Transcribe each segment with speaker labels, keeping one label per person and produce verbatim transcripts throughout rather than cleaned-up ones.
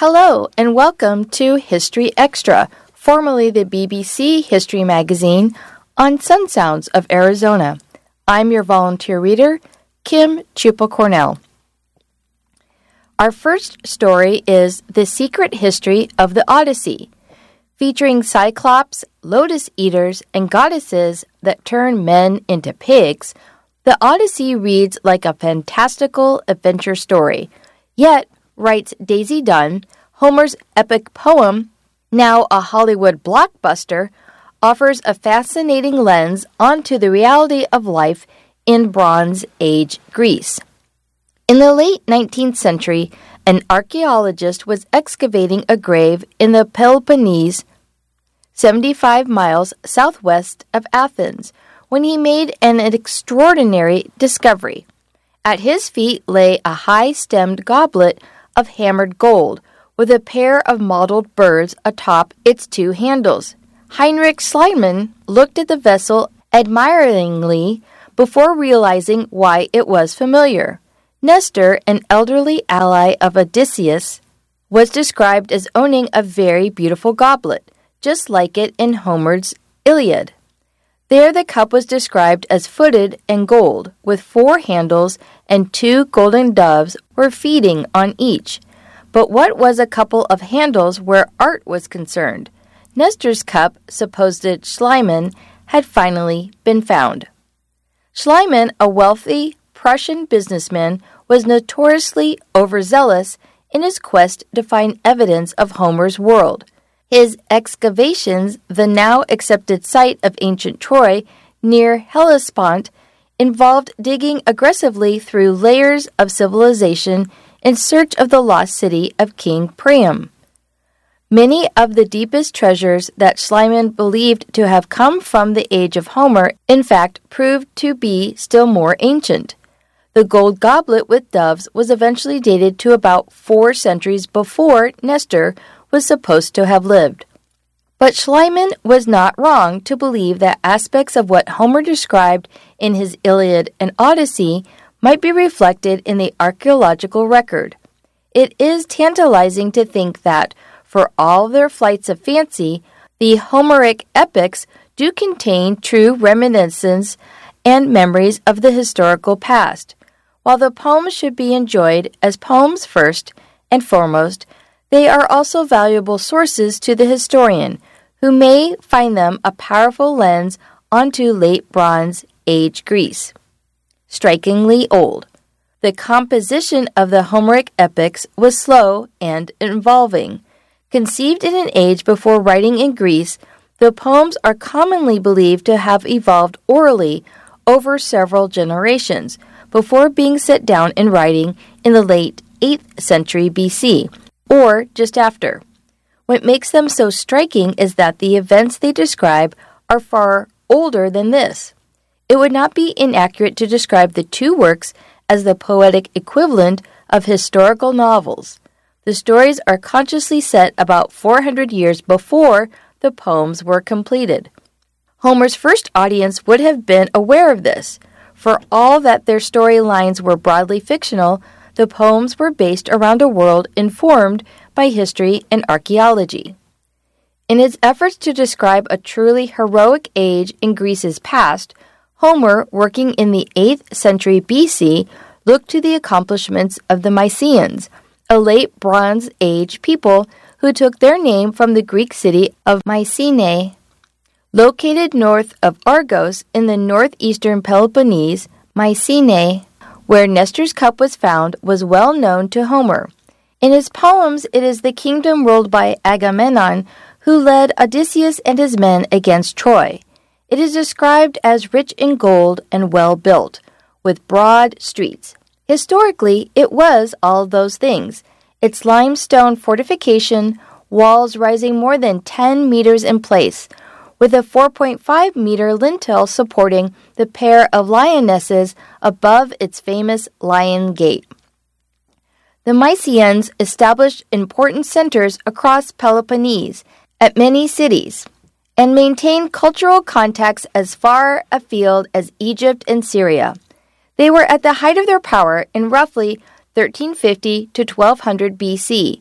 Speaker 1: Hello and welcome to History Extra, formerly the B B C History Magazine, on Sun Sounds of Arizona. I'm your volunteer reader, Kim Chupa Cornell. Our first story is The Secret History of the Odyssey, featuring Cyclops, lotus eaters, and goddesses that turn men into pigs. The Odyssey reads like a fantastical adventure story, yet, writes Daisy Dunn, Homer's epic poem, now a Hollywood blockbuster, offers a fascinating lens onto the reality of life in Bronze Age Greece. In the late nineteenth century, an archaeologist was excavating a grave in the Peloponnese, seventy-five miles southwest of Athens, when he made an extraordinary discovery. At his feet lay a high-stemmed goblet of hammered gold, with a pair of mottled birds atop its two handles. Heinrich Schliemann looked at the vessel admiringly before realizing why it was familiar. Nestor, an elderly ally of Odysseus, was described as owning a very beautiful goblet, just like it in Homer's Iliad. There the cup was described as footed and gold, with four handles and two golden doves were feeding on each. But what was a couple of handles where art was concerned? Nestor's cup, supposed Schliemann, had finally been found. Schliemann, a wealthy Prussian businessman, was notoriously overzealous in his quest to find evidence of Homer's world. His excavations, the now accepted site of ancient Troy near Hellespont, involved digging aggressively through layers of civilization in search of the lost city of King Priam. Many of the deepest treasures that Schliemann believed to have come from the age of Homer, in fact, proved to be still more ancient. The gold goblet with doves was eventually dated to about four centuries before Nestor was supposed to have lived. But Schliemann was not wrong to believe that aspects of what Homer described in his Iliad and Odyssey might be reflected in the archaeological record. It is tantalizing to think that, for all their flights of fancy, the Homeric epics do contain true reminiscences and memories of the historical past. While the poems should be enjoyed as poems first and foremost, they are also valuable sources to the historian, who may find them a powerful lens onto late Bronze Age Greece. Strikingly old. The composition of the Homeric epics was slow and involving. Conceived in an age before writing in Greece, the poems are commonly believed to have evolved orally over several generations before being set down in writing in the late eighth century B C, or just after. What makes them so striking is that the events they describe are far older than this. It would not be inaccurate to describe the two works as the poetic equivalent of historical novels. The stories are consciously set about four hundred years before the poems were completed. Homer's first audience would have been aware of this. For all that their storylines were broadly fictional, the poems were based around a world informed by history and archaeology. In its efforts to describe a truly heroic age in Greece's past, Homer, working in the eighth century B C, looked to the accomplishments of the Mysians, a late Bronze Age people who took their name from the Greek city of Mycenae. Located north of Argos in the northeastern Peloponnese, Mycenae, where Nestor's cup was found, was well known to Homer. In his poems, it is the kingdom ruled by Agamemnon who led Odysseus and his men against Troy. It is described as rich in gold and well built, with broad streets. Historically, it was all those things. Its limestone fortification, walls rising more than ten meters in place, with a four point five meter lintel supporting the pair of lionesses above its famous Lion Gate. The Mysians established important centers across Peloponnese at many cities and maintained cultural contacts as far afield as Egypt and Syria. They were at the height of their power in roughly thirteen fifty to twelve hundred B C.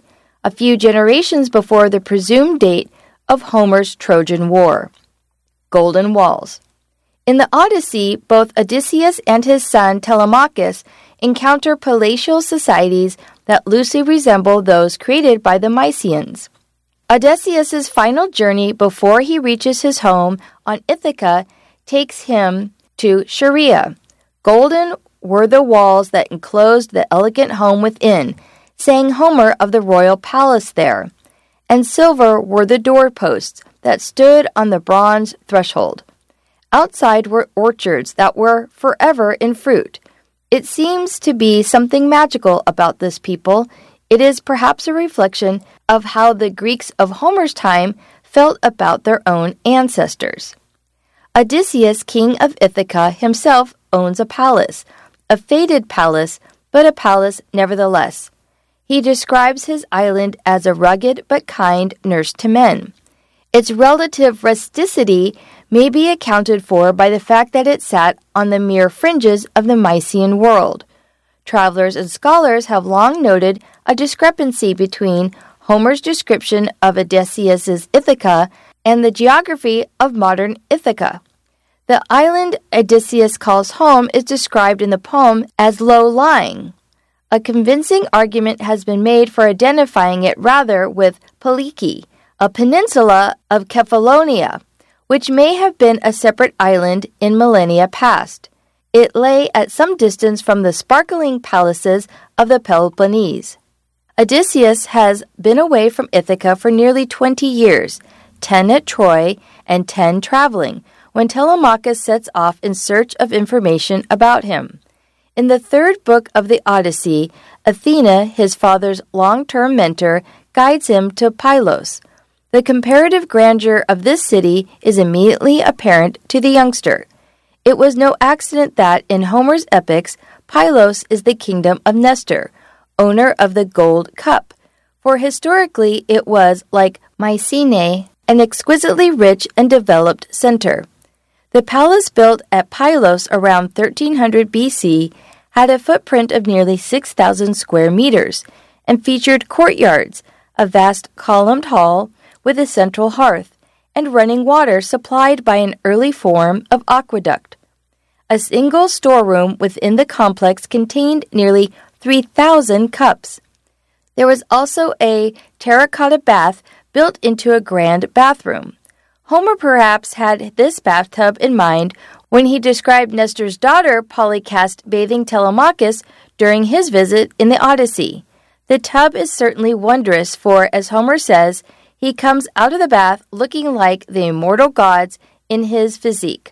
Speaker 1: a few generations before the presumed date of Homer's Trojan War. Golden Walls. In the Odyssey, both Odysseus and his son Telemachus encounter palatial societies that loosely resemble those created by the Mysians. Odysseus's final journey before he reaches his home on Ithaca takes him to Scheria. Golden were the walls that enclosed the elegant home within, saying Homer of the royal palace there, and silver were the doorposts that stood on the bronze threshold. Outside were orchards that were forever in fruit. It seems to be something magical about this people. It is perhaps a reflection of how the Greeks of Homer's time felt about their own ancestors. Odysseus, king of Ithaca, himself owns a palace, a faded palace, but a palace nevertheless. He describes his island as a rugged but kind nurse to men. Its relative rusticity may be accounted for by the fact that it sat on the mere fringes of the Mysian world. Travelers and scholars have long noted a discrepancy between Homer's description of Odysseus's Ithaca and the geography of modern Ithaca. The island Odysseus calls home is described in the poem as low-lying. A convincing argument has been made for identifying it rather with Peliki, a peninsula of Kephallonia, which may have been a separate island in millennia past. It lay at some distance from the sparkling palaces of the Peloponnese. Odysseus has been away from Ithaca for nearly twenty years, ten at Troy and ten traveling, when Telemachus sets off in search of information about him. In the third book of the Odyssey, Athena, his father's long-term mentor, guides him to Pylos. The comparative grandeur of this city is immediately apparent to the youngster. It was no accident that, in Homer's epics, Pylos is the kingdom of Nestor, owner of the gold cup, for historically it was, like Mycenae, an exquisitely rich and developed center. The palace built at Pylos around thirteen hundred B C had a footprint of nearly six thousand square meters and featured courtyards, a vast columned hall with a central hearth, and running water supplied by an early form of aqueduct. A single storeroom within the complex contained nearly three thousand cups. There was also a terracotta bath built into a grand bathroom. Homer perhaps had this bathtub in mind when he described Nestor's daughter Polycaste bathing Telemachus during his visit in the Odyssey. The tub is certainly wondrous, for, as Homer says, he comes out of the bath looking like the immortal gods in his physique.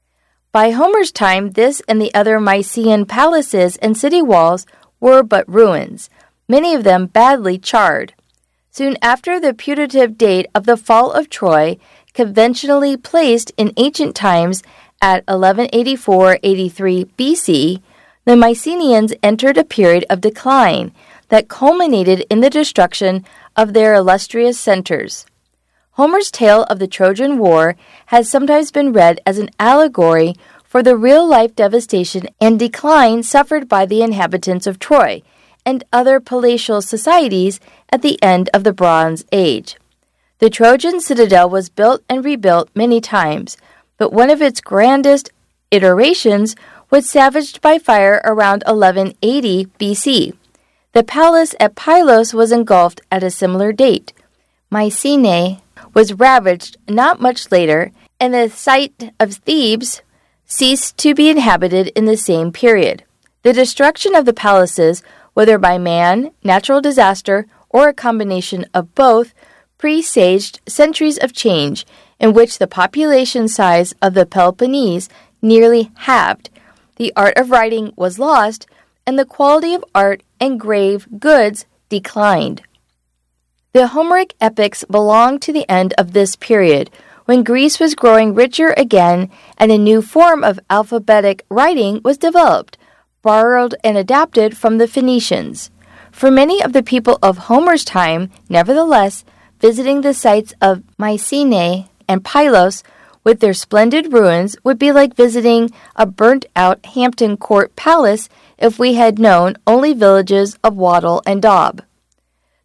Speaker 1: By Homer's time, this and the other Mysian palaces and city walls were but ruins, many of them badly charred. Soon after the putative date of the fall of Troy, conventionally placed in ancient times at eleven eighty-four to eighty-three B C, the Mycenaeans entered a period of decline that culminated in the destruction of their illustrious centers. Homer's tale of the Trojan War has sometimes been read as an allegory for the real-life devastation and decline suffered by the inhabitants of Troy and other palatial societies at the end of the Bronze Age. The Trojan citadel was built and rebuilt many times, but one of its grandest iterations was savaged by fire around eleven eighty B C. The palace at Pylos was engulfed at a similar date. Mycenae was ravaged not much later, and the site of Thebes ceased to be inhabited in the same period. The destruction of the palaces, whether by man, natural disaster, or a combination of both, presaged centuries of change in which the population size of the Peloponnese nearly halved, the art of writing was lost, and the quality of art and grave goods declined. The Homeric epics belong to the end of this period, when Greece was growing richer again and a new form of alphabetic writing was developed, borrowed and adapted from the Phoenicians. For many of the people of Homer's time, nevertheless, visiting the sites of Mycenae and Pylos with their splendid ruins would be like visiting a burnt-out Hampton Court palace if we had known only villages of Wattle and Daub.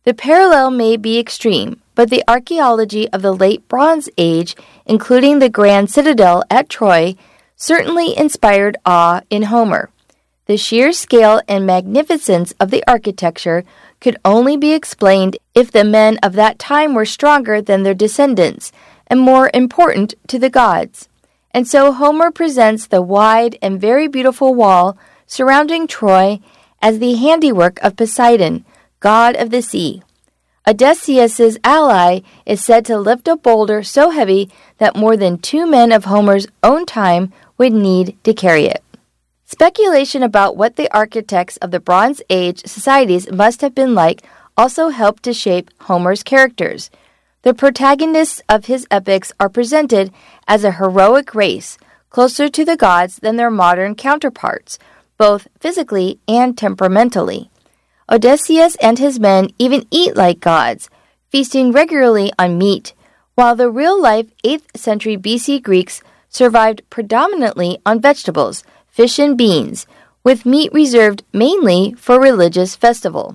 Speaker 1: The parallel may be extreme, but the archaeology of the Late Bronze Age, including the Grand Citadel at Troy, certainly inspired awe in Homer. The sheer scale and magnificence of the architecture could only be explained if the men of that time were stronger than their descendants and more important to the gods. And so Homer presents the wide and very beautiful wall surrounding Troy as the handiwork of Poseidon, god of the sea. Odysseus' ally is said to lift a boulder so heavy that more than two men of Homer's own time would need to carry it. Speculation about what the architects of the Bronze Age societies must have been like also helped to shape Homer's characters. The protagonists of his epics are presented as a heroic race, closer to the gods than their modern counterparts, both physically and temperamentally. Odysseus and his men even eat like gods, feasting regularly on meat, while the real-life eighth century B C Greeks survived predominantly on vegetables, fish and beans, with meat reserved mainly for religious festival.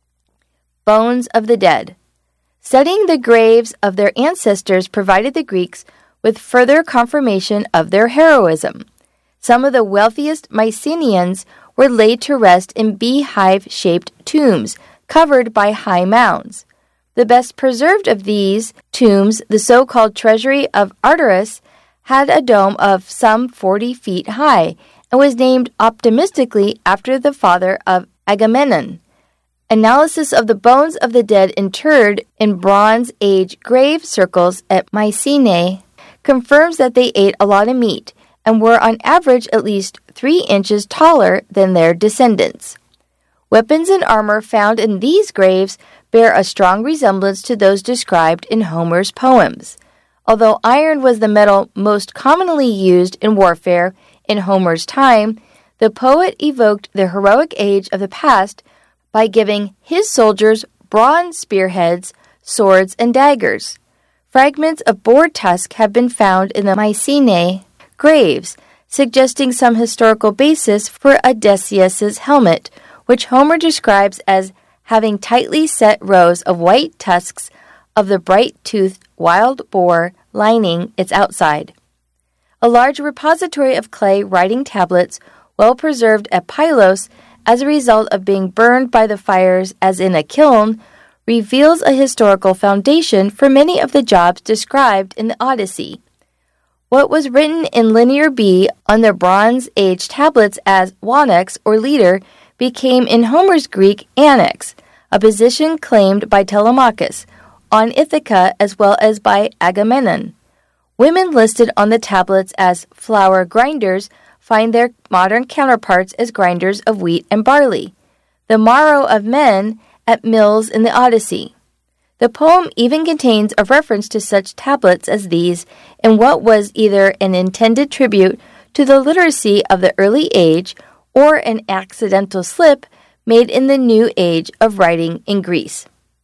Speaker 1: Bones of the dead. Studying the graves of their ancestors provided the Greeks with further confirmation of their heroism. Some of the wealthiest Mycenaeans were laid to rest in beehive-shaped tombs covered by high mounds. The best preserved of these tombs, the so-called Treasury of Arteris, had a dome of some forty feet high and was named optimistically after the father of Agamemnon. Analysis of the bones of the dead interred in Bronze Age grave circles at Mycenae confirms that they ate a lot of meat and were on average at least three inches taller than their descendants. Weapons and armor found in these graves bear a strong resemblance to those described in Homer's poems. Although iron was the metal most commonly used in warfare in Homer's time, the poet evoked the heroic age of the past by giving his soldiers bronze spearheads, swords, and daggers. Fragments of boar tusk have been found in the Mycenae graves, suggesting some historical basis for Odysseus' helmet, which Homer describes as having tightly set rows of white tusks of the bright-toothed wild boar lining its outside. A large repository of clay writing tablets, well preserved at Pylos as a result of being burned by the fires as in a kiln, reveals a historical foundation for many of the jobs described in the Odyssey. What was written in Linear B on the Bronze Age tablets as wonex or leader became in Homer's Greek annex, a position claimed by Telemachus, on Ithaca as well as by Agamemnon. Women listed on the tablets as flour grinders find their modern counterparts as grinders of wheat and barley. The morrow of men at mills in the Odyssey. The poem even contains a reference to such tablets as these in what was either an intended tribute to the literacy of the early age or an accidental slip made in the new age of writing in Greece.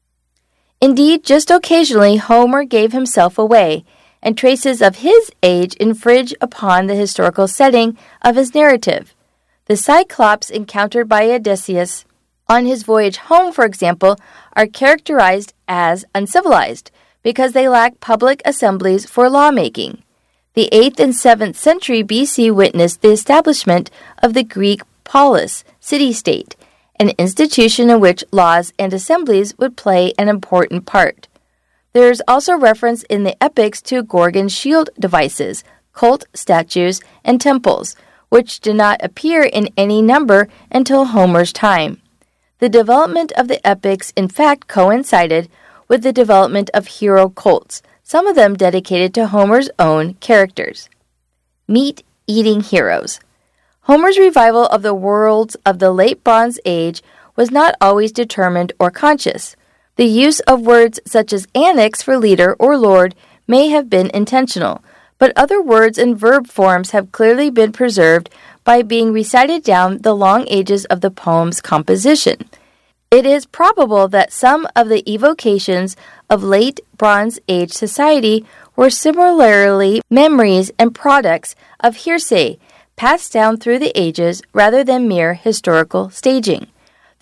Speaker 1: Indeed, just occasionally Homer gave himself away, and traces of his age infringe upon the historical setting of his narrative. The Cyclops encountered by Odysseus on his voyage home, for example, are characterized as uncivilized because they lack public assemblies for lawmaking. The eighth and seventh century B C witnessed the establishment of the Greek polis, city-state, an institution in which laws and assemblies would play an important part. There is also reference in the epics to Gorgon shield devices, cult statues, and temples, which did not appear in any number until Homer's time. The development of the epics in fact coincided with the development of hero cults, some of them dedicated to Homer's own characters. Meat-eating heroes. Homer's revival of the worlds of the Late Bronze Age was not always determined or conscious. The use of words such as annex for leader or lord may have been intentional, but other words and verb forms have clearly been preserved by being recited down the long ages of the poem's composition. It is probable that some of the evocations of late Bronze Age society were similarly memories and products of hearsay passed down through the ages rather than mere historical staging.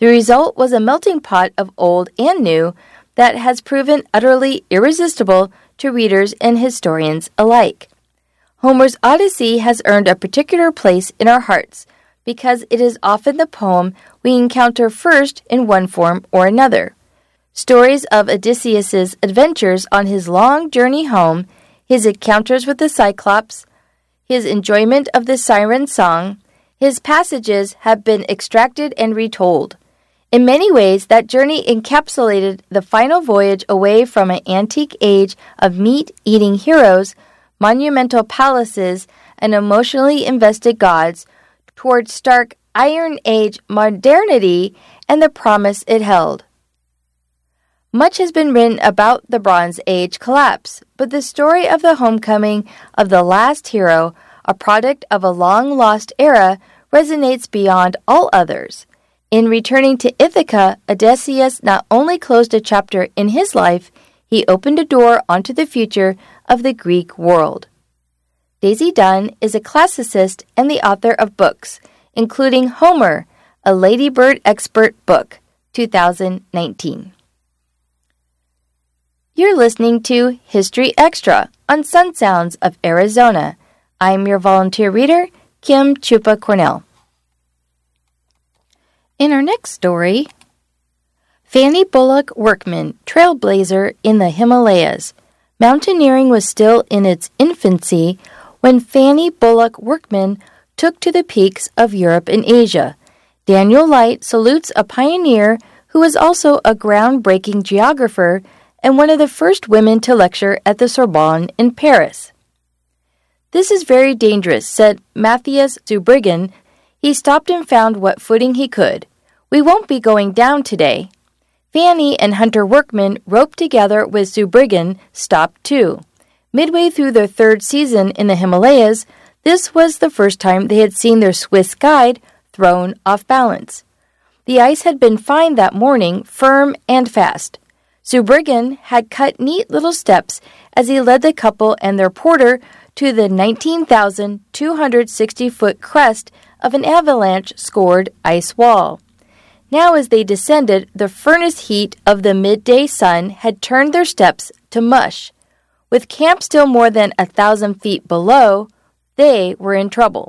Speaker 1: The result was a melting pot of old and new that has proven utterly irresistible to readers and historians alike. Homer's Odyssey has earned a particular place in our hearts because it is often the poem we encounter first in one form or another. Stories of Odysseus's adventures on his long journey home, his encounters with the Cyclops, his enjoyment of the Siren song, his passages have been extracted and retold. In many ways, that journey encapsulated the final voyage away from an antique age of meat-eating heroes, monumental palaces, and emotionally invested gods toward stark Iron Age modernity and the promise it held. Much has been written about the Bronze Age collapse, but the story of the homecoming of the last hero, a product of a long-lost era, resonates beyond all others. In returning to Ithaca, Odysseus not only closed a chapter in his life, he opened a door onto the future of the Greek world. Daisy Dunn is a classicist and the author of books, including Homer, a Ladybird Expert book, two thousand nineteen. You're listening to History Extra on Sun Sounds of Arizona. I'm your volunteer reader, Kim Chupa Cornell. In our next story, Fanny Bullock Workman, trailblazer in the Himalayas. Mountaineering was still in its infancy when Fanny Bullock Workman took to the peaks of Europe and Asia. Daniel Light salutes a pioneer who was also a groundbreaking geographer and one of the first women to lecture at the Sorbonne in Paris. "This is very dangerous," said Matthias Zurbriggen. He stopped and found what footing he could. "We won't be going down today." Fanny and Hunter Workman, roped together with Zurbriggen, stopped too. Midway through their third season in the Himalayas, this was the first time they had seen their Swiss guide thrown off balance. The ice had been fine that morning, firm and fast. Zurbriggen had cut neat little steps as he led the couple and their porter to the nineteen thousand two hundred sixty foot crest of an avalanche-scored ice wall. Now as they descended, the furnace heat of the midday sun had turned their steps to mush. With camp still more than a thousand feet below, they were in trouble.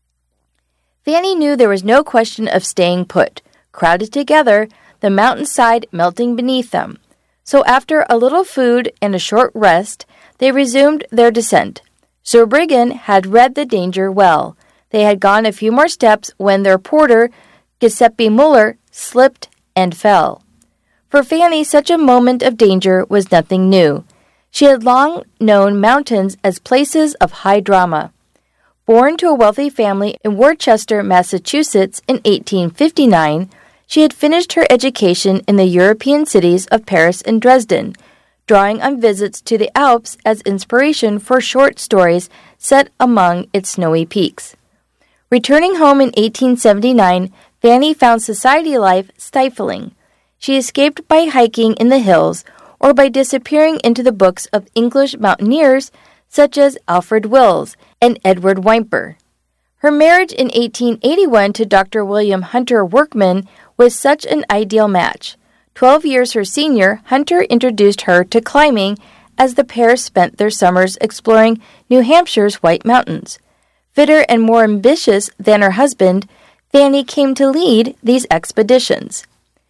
Speaker 1: Fanny knew there was no question of staying put, crowded together, the mountainside melting beneath them. So after a little food and a short rest, they resumed their descent. Zurbriggen had read the danger well. They had gone a few more steps when their porter, Giuseppe Muller, slipped and fell. For Fanny, such a moment of danger was nothing new. She had long known mountains as places of high drama. Born to a wealthy family in Worcester, Massachusetts in eighteen fifty-nine, she had finished her education in the European cities of Paris and Dresden, drawing on visits to the Alps as inspiration for short stories set among its snowy peaks. Returning home in eighteen seventy-nine, Fanny found society life stifling. She escaped by hiking in the hills or by disappearing into the books of English mountaineers such as Alfred Wills and Edward Whymper. Her marriage in eighteen eighty-one to Doctor William Hunter Workman was such an ideal match. Twelve years her senior, Hunter introduced her to climbing as the pair spent their summers exploring New Hampshire's White Mountains. Fitter and more ambitious than her husband, Fanny came to lead these expeditions.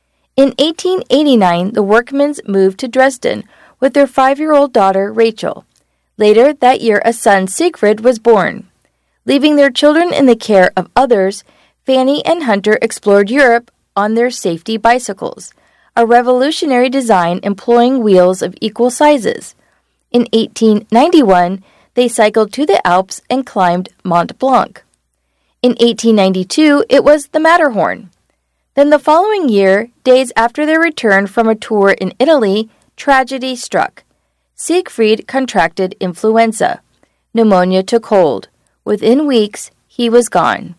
Speaker 1: In eighteen eighty-nine, the Workmans moved to Dresden with their five-year-old daughter, Rachel. Later that year, a son, Siegfried, was born. Leaving their children in the care of others, Fanny and Hunter explored Europe on their safety bicycles, a revolutionary design employing wheels of equal sizes. In eighteen ninety-one, they cycled to the Alps and climbed Mont Blanc. In eighteen ninety-two, it was the Matterhorn. Then the following year, days after their return from a tour in Italy, tragedy struck. Siegfried contracted influenza. Pneumonia took hold. Within weeks, he was gone.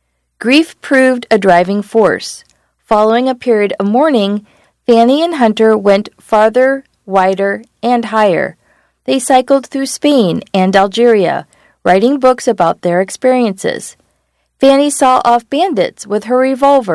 Speaker 1: Grief proved a driving force. Following a period of mourning, Fanny and Hunter went farther, wider, and higher. They cycled through Spain and Algeria, writing books about their experiences. Fanny saw off bandits with her revolver,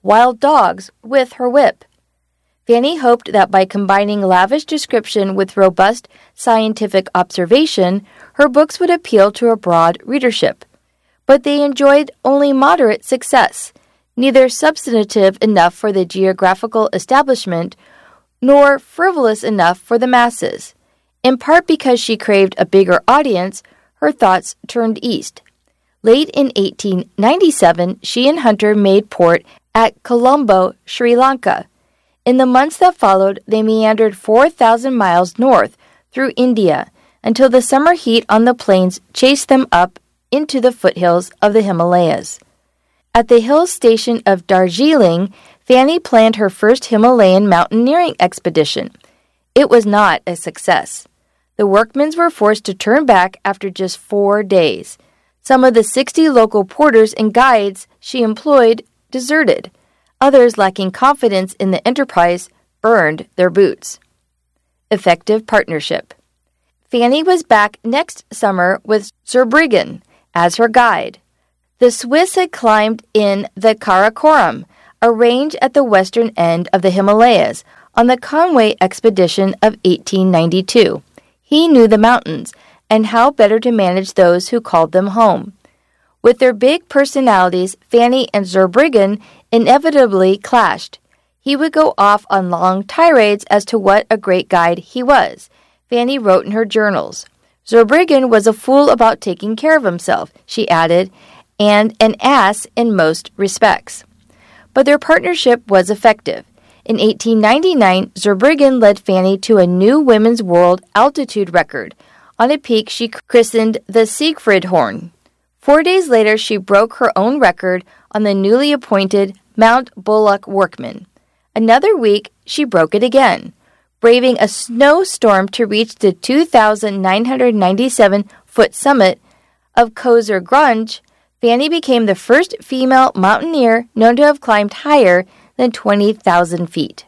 Speaker 1: wild dogs with her whip. Fanny hoped that by combining lavish description with robust scientific observation, her books would appeal to a broad readership. But they enjoyed only moderate success, neither substantive enough for the geographical establishment nor frivolous enough for the masses. In part because she craved a bigger audience, her thoughts turned east. Late in eighteen ninety-seven, she and Hunter made port at Colombo, Sri Lanka. In the months that followed, they meandered four thousand miles north through India until the summer heat on the plains chased them up into the foothills of the Himalayas. At the hill station of Darjeeling, Fanny planned her first Himalayan mountaineering expedition. It was not a success. The workmen were forced to turn back after just four days. Some of the sixty local porters and guides she employed deserted. Others, lacking confidence in the enterprise, burned their boots. Effective partnership. Fanny was back next summer with Zurbriggen as her guide. The Swiss had climbed in the Karakoram, a range at the western end of the Himalayas, on the Conway expedition of eighteen ninety-two. He knew the mountains, and how better to manage those who called them home. With their big personalities, Fanny and Zurbriggen inevitably clashed. He would go off on long tirades as to what a great guide he was, Fanny wrote in her journals. Zurbriggen was a fool about taking care of himself, she added, and an ass in most respects. But their partnership was effective. In eighteen ninety-nine, Zurbriggen led Fanny to a new women's world altitude record on a peak she christened the Siegfriedhorn. Four days later, she broke her own record on the newly appointed Mount Bullock Workman. Another week, she broke it again. Braving a snowstorm to reach the two thousand nine hundred ninety-seven foot summit of Kozer Grunge, Fanny became the first female mountaineer known to have climbed higher than twenty thousand feet.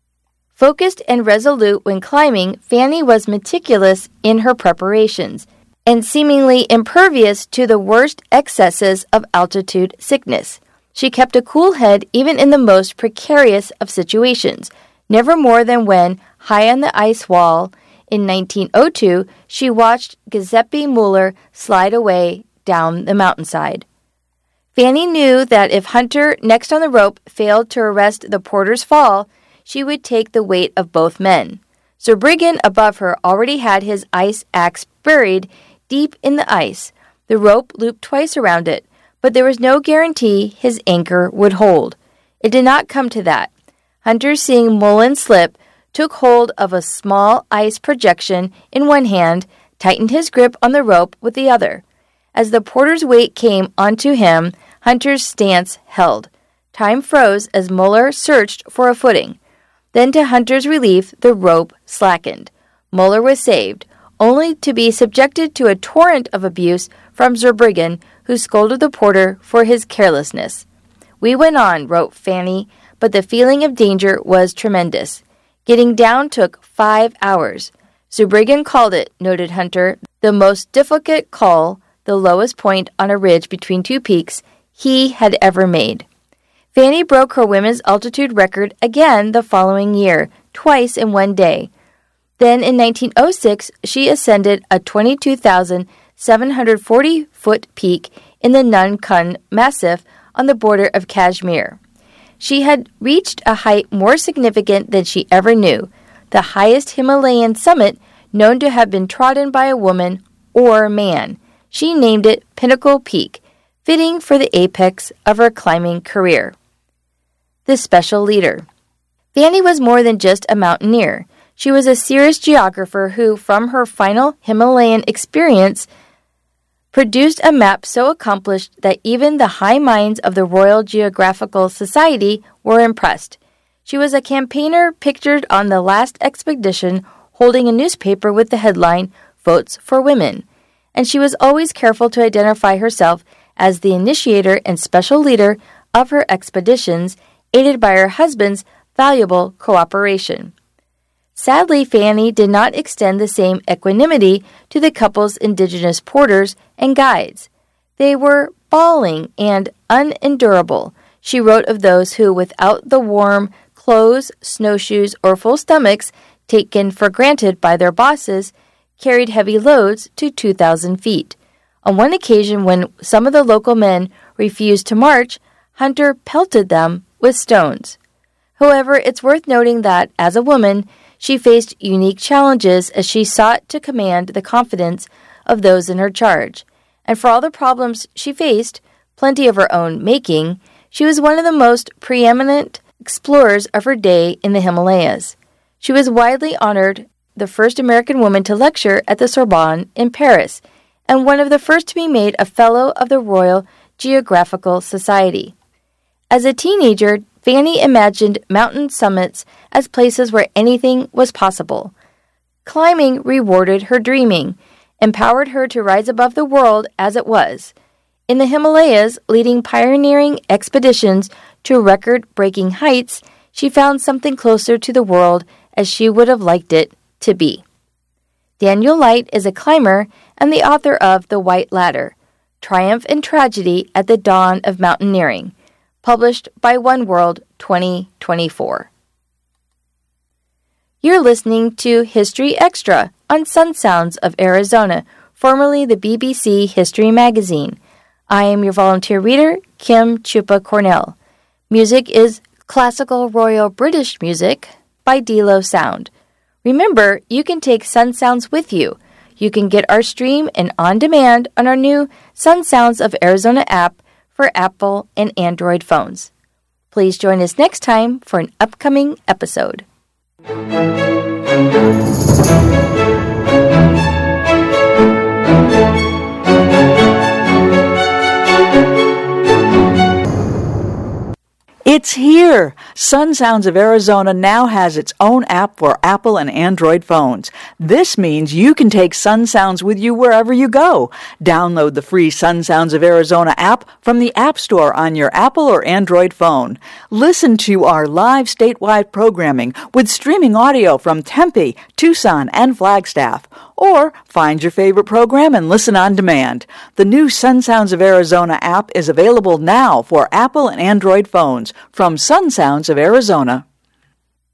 Speaker 1: Focused and resolute when climbing, Fanny was meticulous in her preparations and seemingly impervious to the worst excesses of altitude sickness. She kept a cool head even in the most precarious of situations, never more than when, high on the ice wall, in nineteen oh two, she watched Giuseppe Muller slide away down the mountainside. Fanny knew that if Hunter, next on the rope, failed to arrest the porter's fall, she would take the weight of both men. Zurbriggen above her already had his ice axe buried deep in the ice, the rope looped twice around it, but there was no guarantee his anchor would hold. It did not come to that. Hunter, seeing Mullen slip, took hold of a small ice projection in one hand, tightened his grip on the rope with the other. As the porter's weight came onto him, Hunter's stance held. Time froze as Muller searched for a footing. Then, to Hunter's relief, the rope slackened. Muller was saved, only to be subjected to a torrent of abuse from Zurbriggen, who scolded the porter for his carelessness. "We went on," wrote Fanny, "but the feeling of danger was tremendous. Getting down took five hours. Zurbriggen called it," noted Hunter, "the most difficult call, the lowest point on a ridge between two peaks, he had ever made." Fanny broke her women's altitude record again the following year, twice in one day. Then in nineteen oh six, she ascended a twenty-two thousand seven hundred forty foot peak in the Nuncun Massif on the border of Kashmir. She had reached a height more significant than she ever knew, the highest Himalayan summit known to have been trodden by a woman or man. She named it Pinnacle Peak, fitting for the apex of her climbing career. The special leader. Fanny was more than just a mountaineer. She was a serious geographer who, from her final Himalayan experience, produced a map so accomplished that even the high minds of the Royal Geographical Society were impressed. She was a campaigner pictured on the last expedition holding a newspaper with the headline, "Votes for Women," and she was always careful to identify herself as the initiator and special leader of her expeditions, aided by her husband's valuable cooperation. Sadly, Fanny did not extend the same equanimity to the couple's indigenous porters and guides. They were bawling and unendurable. She wrote of those who, without the warm clothes, snowshoes, or full stomachs taken for granted by their bosses, carried heavy loads to two thousand feet. On one occasion, when some of the local men refused to march, Hunter pelted them with stones. However, it's worth noting that, as a woman, she faced unique challenges as she sought to command the confidence of those in her charge. And for all the problems she faced, plenty of her own making, she was one of the most preeminent explorers of her day in the Himalayas. She was widely honored, the first American woman to lecture at the Sorbonne in Paris, and one of the first to be made a Fellow of the Royal Geographical Society. As a teenager, Fanny imagined mountain summits as places where anything was possible. Climbing rewarded her dreaming, empowered her to rise above the world as it was. In the Himalayas, leading pioneering expeditions to record-breaking heights, she found something closer to the world as she would have liked it to be. Daniel Light is a climber and the author of The White Ladder, Triumph and Tragedy at the Dawn of Mountaineering, published by One World twenty twenty-four. You're listening to History Extra on Sun Sounds of Arizona, formerly the B B C History Magazine. I am your volunteer reader, Kim Chupa Cornell. Music is Classical Royal British Music by D-Lo Sound. Remember, you can take Sun Sounds with you. You can get our stream and on demand on our new Sun Sounds of Arizona app for Apple and Android phones. Please join us next time for an upcoming episode.
Speaker 2: It's here! Sun Sounds of Arizona now has its own app for Apple and Android phones. This means you can take Sun Sounds with you wherever you go. Download the free Sun Sounds of Arizona app from the App Store on your Apple or Android phone. Listen to our live statewide programming with streaming audio from Tempe, Tucson, and Flagstaff. Or find your favorite program and listen on demand. The new Sun Sounds of Arizona app is available now for Apple and Android phones from Sun Sounds of Arizona.